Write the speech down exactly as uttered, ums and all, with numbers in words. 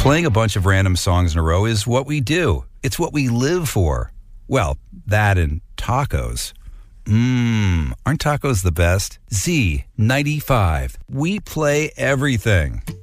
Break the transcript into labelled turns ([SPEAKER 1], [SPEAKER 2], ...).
[SPEAKER 1] Playing a bunch of random songs in a row is what we do. It's what we live for. Well, that and tacos. Mmm, aren't tacos the best? Z ninety-five. We play everything.